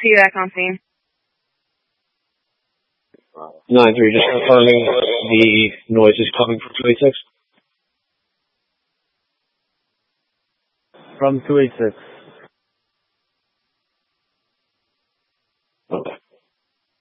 see you back on scene. 9-3, just confirming the noise is coming from 286. From 286.